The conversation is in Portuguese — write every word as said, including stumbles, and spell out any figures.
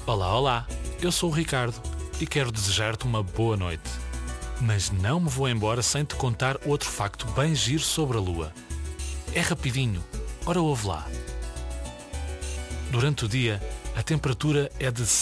Olá, olá, eu sou o Ricardo e quero desejar-te uma boa noite. Mas não me vou embora sem te contar outro facto bem giro sobre a Lua. É rapidinho, ora ouve lá. Durante o dia, a temperatura é de